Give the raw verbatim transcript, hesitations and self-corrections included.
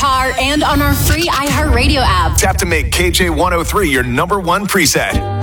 car and on our free iHeartRadio app. Tap to make K J one oh three your number one preset.